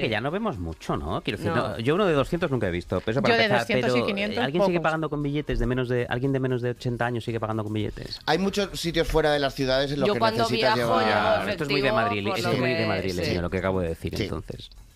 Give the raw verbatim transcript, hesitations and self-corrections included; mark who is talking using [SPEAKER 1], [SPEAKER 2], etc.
[SPEAKER 1] Que ya no vemos mucho, ¿no? Quiero decir,
[SPEAKER 2] No.
[SPEAKER 1] no, yo uno de doscientos nunca he visto. Pero eso para
[SPEAKER 3] Yo de
[SPEAKER 1] empezar,
[SPEAKER 3] doscientos y
[SPEAKER 1] pero,
[SPEAKER 3] quinientos,
[SPEAKER 1] ¿alguien sigue
[SPEAKER 3] pocos.
[SPEAKER 1] pagando con billetes de menos de... ¿Alguien de menos de ochenta años sigue pagando con billetes?
[SPEAKER 4] Hay muchos sitios fuera de las ciudades en los
[SPEAKER 2] Yo
[SPEAKER 4] que
[SPEAKER 2] cuando
[SPEAKER 4] necesitas
[SPEAKER 2] viajo
[SPEAKER 4] llevar...
[SPEAKER 2] llevo
[SPEAKER 1] Esto es muy de
[SPEAKER 2] efectivo,
[SPEAKER 1] Madrid,
[SPEAKER 2] por
[SPEAKER 1] esto
[SPEAKER 2] lo
[SPEAKER 1] es muy de
[SPEAKER 2] que-
[SPEAKER 1] madrileño,
[SPEAKER 2] sí.
[SPEAKER 1] lo que acabo de decir,
[SPEAKER 4] Sí.
[SPEAKER 1] entonces.